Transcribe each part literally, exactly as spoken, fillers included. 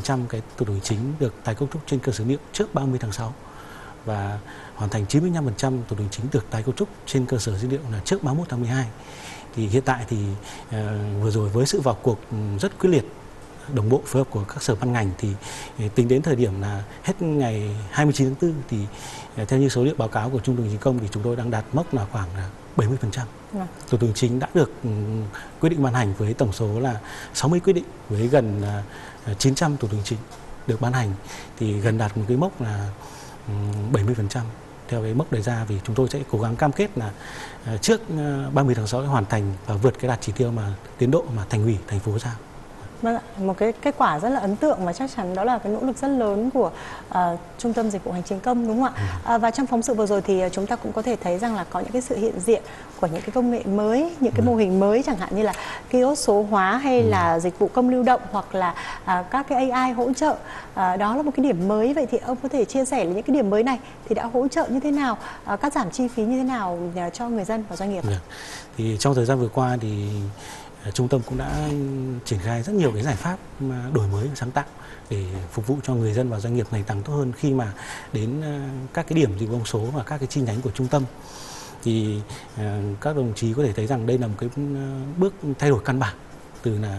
trăm cái thủ tục hành chính được tái cấu trúc trên cơ sở dữ liệu trước ba mươi tháng sáu và hoàn thành chín mươi lăm phần trăm thủ tục hành chính được tái cấu trúc trên cơ sở dữ liệu là trước ba mươi mốt tháng mười hai. Thì hiện tại thì uh, vừa rồi với sự vào cuộc rất quyết liệt, đồng bộ phối hợp của các sở ban ngành thì tính đến thời điểm là hết ngày hai mươi chín tháng tư thì theo như số liệu báo cáo của Trung tâm Hành chính công thì chúng tôi đang đạt mốc là khoảng bảy mươi phần trăm. Thủ tục hành chính đã được quyết định ban hành với tổng số là sáu mươi quyết định với gần chín trăm thủ tục hành chính được ban hành thì gần đạt một cái mốc là bảy mươi phần trăm. Theo cái mốc đề ra vì chúng tôi sẽ cố gắng cam kết là trước ba mươi tháng sáu sẽ hoàn thành và vượt cái đạt chỉ tiêu mà tiến độ mà thành ủy thành phố giao. Vâng ạ, một cái kết quả rất là ấn tượng và chắc chắn đó là cái nỗ lực rất lớn của uh, Trung tâm Dịch vụ Hành chính công, đúng không ạ? Ừ. Uh, và trong phóng sự vừa rồi thì chúng ta cũng có thể thấy rằng là có những cái sự hiện diện của những cái công nghệ mới, những cái ừ. mô hình mới chẳng hạn như là kiosk số hóa hay ừ. là dịch vụ công lưu động hoặc là uh, các cái a i hỗ trợ. Uh, đó là một cái điểm mới. Vậy thì ông có thể chia sẻ là những cái điểm mới này thì đã hỗ trợ như thế nào, uh, cắt giảm chi phí như thế nào uh, cho người dân và doanh nghiệp? Ừ. Thì trong thời gian vừa qua thì Trung tâm cũng đã triển khai rất nhiều cái giải pháp đổi mới và sáng tạo để phục vụ cho người dân và doanh nghiệp ngày càng tốt hơn khi mà đến các cái điểm dịch vụ công số và các cái chi nhánh của trung tâm. Thì các đồng chí có thể thấy rằng đây là một cái bước thay đổi căn bản, từ là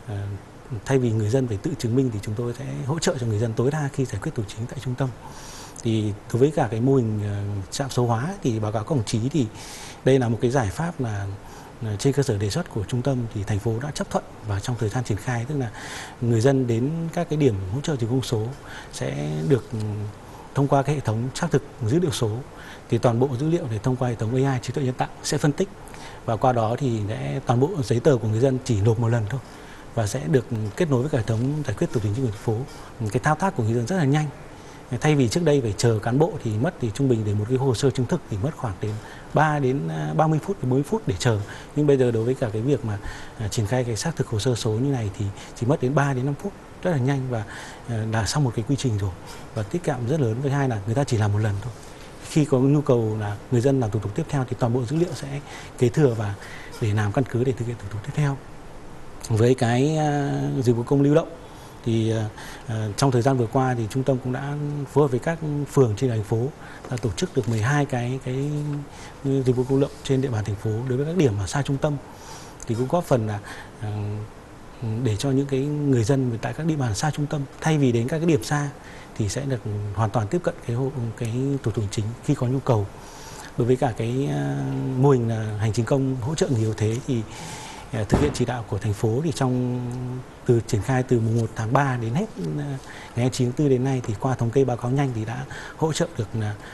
thay vì người dân phải tự chứng minh thì chúng tôi sẽ hỗ trợ cho người dân tối đa khi giải quyết thủ tục chính tại trung tâm. Thì đối với cả cái mô hình trạm số hóa thì báo cáo các đồng chí thì đây là một cái giải pháp là trên cơ sở đề xuất của trung tâm thì thành phố đã chấp thuận và trong thời gian triển khai, tức là người dân đến các cái điểm hỗ trợ dịch vụ công số sẽ được thông qua cái hệ thống xác thực dữ liệu số thì toàn bộ dữ liệu để thông qua hệ thống a i trí tuệ nhân tạo sẽ phân tích và qua đó thì sẽ toàn bộ giấy tờ của người dân chỉ nộp một lần thôi và sẽ được kết nối với cả hệ thống giải quyết thủ tục hành chính của thành phố. Cái thao tác của người dân rất là nhanh. Thay vì trước đây phải chờ cán bộ thì mất thì trung bình để một cái hồ sơ chứng thực thì mất khoảng đến ba đến ba mươi phút đến bốn mươi phút để chờ. Nhưng bây giờ đối với cả cái việc mà uh, triển khai cái xác thực hồ sơ số như này thì chỉ mất đến ba đến năm phút, rất là nhanh và uh, là xong một cái quy trình rồi và tiết kiệm rất lớn. Với hai là người ta chỉ làm một lần thôi. Khi có nhu cầu là người dân làm thủ tục tiếp theo thì toàn bộ dữ liệu sẽ kế thừa và để làm căn cứ để thực hiện thủ tục tiếp theo. Với cái uh, dịch vụ công lưu động thì uh, trong thời gian vừa qua thì trung tâm cũng đã phối hợp với các phường trên thành phố đã tổ chức được mười hai cái cái dịch vụ công lưu động trên địa bàn thành phố đối với các điểm ở xa trung tâm thì cũng góp phần là uh, để cho những cái người dân tại các địa bàn xa trung tâm thay vì đến các cái điểm xa thì sẽ được hoàn toàn tiếp cận cái cái thủ tục hành chính khi có nhu cầu. Đối với cả cái uh, mô hình là hành chính công hỗ trợ người yếu thế thì thực hiện chỉ đạo của thành phố thì trong từ triển khai từ mùng một tháng ba đến hết ngày hai mươi chín tháng tư đến nay thì qua thống kê báo cáo nhanh thì đã hỗ trợ được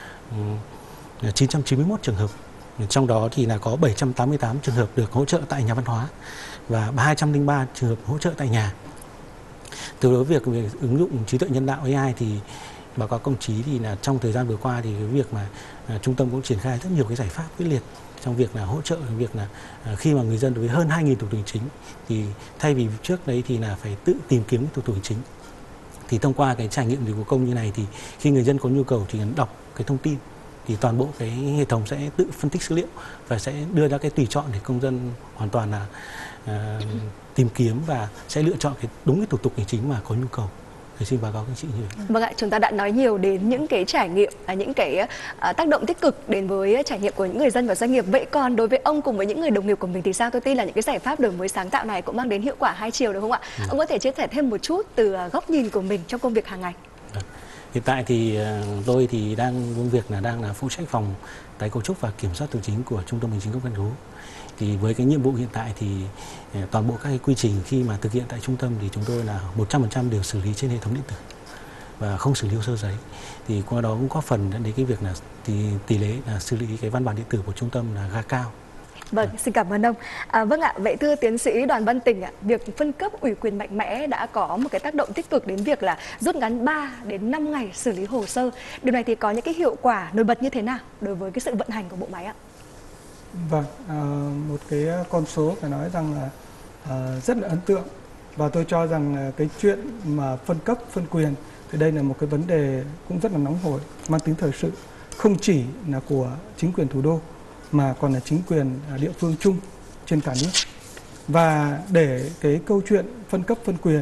là chín trăm chín mươi mốt trường hợp, trong đó thì là có bảy trăm tám mươi tám trường hợp được hỗ trợ tại nhà văn hóa và hai trăm lẻ ba trường hợp hỗ trợ tại nhà. Từ đối với việc ứng dụng trí tuệ nhân tạo a i thì báo cáo công chí thì là trong thời gian vừa qua thì cái việc mà trung tâm cũng triển khai rất nhiều cái giải pháp quyết liệt trong việc là hỗ trợ việc là khi mà người dân đối với hơn hai nghìn thủ tục hành chính thì thay vì trước đấy thì là phải tự tìm kiếm thủ tục hành chính thì thông qua cái trải nghiệm dịch vụ công như này thì khi người dân có nhu cầu thì đọc cái thông tin thì toàn bộ cái hệ thống sẽ tự phân tích dữ liệu và sẽ đưa ra cái tùy chọn để công dân hoàn toàn là uh, tìm kiếm và sẽ lựa chọn cái đúng cái thủ tục hành chính mà có nhu cầu. Xin báo cáo các chị như vậy. Vâng ạ, chúng ta đã nói nhiều đến những cái trải nghiệm, những cái uh, tác động tích cực đến với trải nghiệm của những người dân và doanh nghiệp. Vậy còn đối với ông cùng với những người đồng nghiệp của mình thì sao? Tôi tin là những cái giải pháp đổi mới sáng tạo này cũng mang đến hiệu quả hai chiều, đúng không ạ? Ừ. Ông có thể chia sẻ thêm một chút từ uh, góc nhìn của mình trong công việc hàng ngày. Được. Hiện tại thì uh, tôi thì đang công việc là đang là phụ trách phòng tái cấu trúc và kiểm soát thủ tục chính của Trung tâm Hành chính công căn cứ. Thì với cái nhiệm vụ hiện tại thì toàn bộ các cái quy trình khi mà thực hiện tại trung tâm thì chúng tôi là một trăm phần trăm đều xử lý trên hệ thống điện tử và không xử lý hồ sơ giấy. Thì qua đó cũng có phần đến cái việc là thì tỷ lệ là xử lý cái văn bản điện tử của trung tâm là khá cao. Vâng, xin cảm ơn ông. À, vâng ạ, vậy thưa tiến sĩ Đoàn Văn Tình ạ, việc phân cấp ủy quyền mạnh mẽ đã có một cái tác động tích cực đến việc là rút ngắn ba đến năm ngày xử lý hồ sơ. Điều này thì có những cái hiệu quả nổi bật như thế nào đối với cái sự vận hành của bộ máy ạ? Vâng, à, một cái con số phải nói rằng là à, rất là ấn tượng và tôi cho rằng cái chuyện mà phân cấp, phân quyền thì đây là một cái vấn đề cũng rất là nóng hổi, mang tính thời sự, không chỉ là của chính quyền thủ đô mà còn là chính quyền địa phương chung trên cả nước. Và để cái câu chuyện phân cấp, phân quyền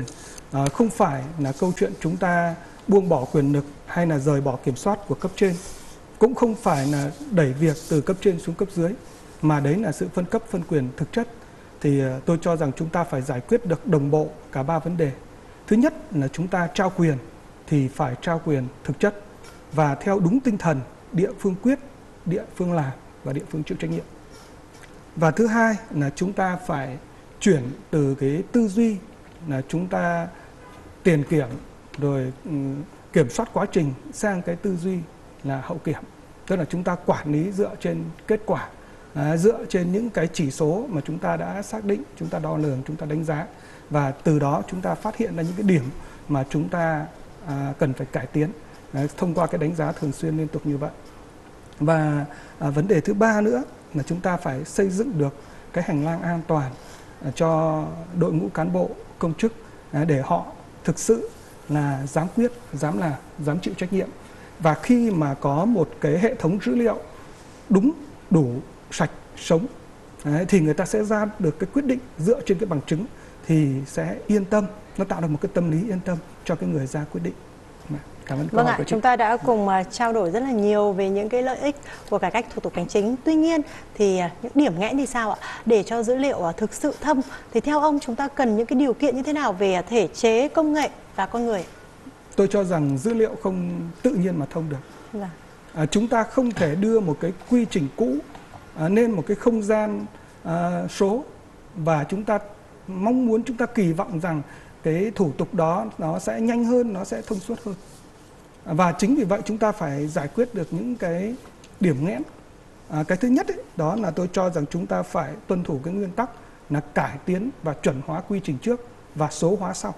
À, không phải là câu chuyện chúng ta buông bỏ quyền lực hay là rời bỏ kiểm soát của cấp trên, cũng không phải là đẩy việc từ cấp trên xuống cấp dưới, mà đấy là sự phân cấp phân quyền thực chất. Thì tôi cho rằng chúng ta phải giải quyết được đồng bộ cả ba vấn đề. Thứ nhất là chúng ta trao quyền thì phải trao quyền thực chất và theo đúng tinh thần địa phương quyết, địa phương làm và địa phương chịu trách nhiệm. Và thứ hai là chúng ta phải chuyển từ cái tư duy là chúng ta tiền kiểm rồi um, kiểm soát quá trình sang cái tư duy là hậu kiểm, tức là chúng ta quản lý dựa trên kết quả, à, dựa trên những cái chỉ số mà chúng ta đã xác định, chúng ta đo lường, chúng ta đánh giá, và từ đó chúng ta phát hiện ra những cái điểm mà chúng ta à, cần phải cải tiến à, thông qua cái đánh giá thường xuyên liên tục như vậy. Và à, vấn đề thứ ba nữa là chúng ta phải xây dựng được cái hành lang an toàn à, cho đội ngũ cán bộ công chức à, để họ thực sự là dám quyết, dám làm, dám chịu trách nhiệm. Và khi mà có một cái hệ thống dữ liệu đúng, đủ, sạch, sống đấy, thì người ta sẽ ra được cái quyết định dựa trên cái bằng chứng thì sẽ yên tâm, nó tạo được một cái tâm lý yên tâm cho cái người ra quyết định. Cảm ơn. Vâng ạ, chúng ta đã cùng trao đổi rất là nhiều về những cái lợi ích của cải cách thủ tục hành chính. Tuy nhiên thì những điểm nghẽn thì sao ạ? Để cho dữ liệu thực sự thâm thì theo ông chúng ta cần những cái điều kiện như thế nào về thể chế, công nghệ và con người? Tôi cho rằng dữ liệu không tự nhiên mà thông được. Dạ. À, chúng ta không thể đưa một cái quy trình cũ à, lên một cái không gian à, số và chúng ta mong muốn, chúng ta kỳ vọng rằng cái thủ tục đó nó sẽ nhanh hơn, nó sẽ thông suốt hơn. Và chính vì vậy chúng ta phải giải quyết được những cái điểm nghẽn. À, cái thứ nhất ấy, đó là tôi cho rằng chúng ta phải tuân thủ cái nguyên tắc là cải tiến và chuẩn hóa quy trình trước và số hóa sau.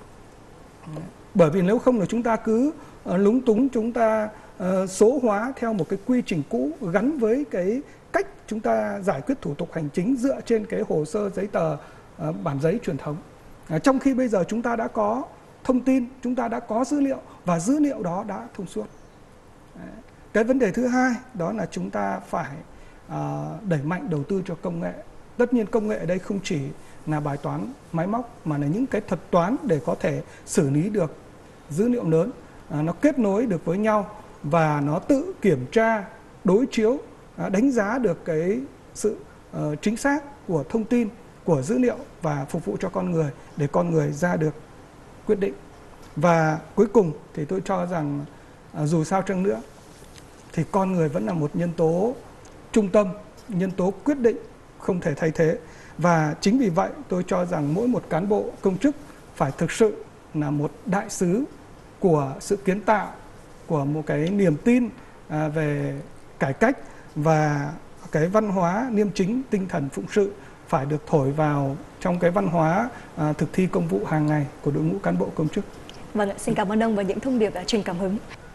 Bởi vì nếu không là chúng ta cứ uh, lúng túng, chúng ta uh, số hóa theo một cái quy trình cũ gắn với cái cách chúng ta giải quyết thủ tục hành chính dựa trên cái hồ sơ giấy tờ uh, bản giấy truyền thống. À, trong khi bây giờ chúng ta đã có thông tin, chúng ta đã có dữ liệu và dữ liệu đó đã thông suốt. Đấy. Cái vấn đề thứ hai đó là chúng ta phải uh, đẩy mạnh đầu tư cho công nghệ. Tất nhiên công nghệ ở đây không chỉ là bài toán máy móc mà là những cái thuật toán để có thể xử lý được dữ liệu lớn, à, nó kết nối được với nhau và nó tự kiểm tra, đối chiếu, à, đánh giá được cái sự uh, chính xác của thông tin, của dữ liệu và phục vụ cho con người để con người ra được quyết định. Và cuối cùng thì tôi cho rằng à, dù sao chăng nữa thì con người vẫn là một nhân tố trung tâm, nhân tố quyết định không thể thay thế. Và chính vì vậy tôi cho rằng mỗi một cán bộ công chức phải thực sự là một đại sứ của sự kiến tạo, của một cái niềm tin à, về cải cách, và cái văn hóa liêm chính, tinh thần phụng sự phải được thổi vào trong cái văn hóa à, thực thi công vụ hàng ngày của đội ngũ cán bộ công chức. Vâng ạ, xin cảm ơn ông và những thông điệp đã truyền cảm hứng.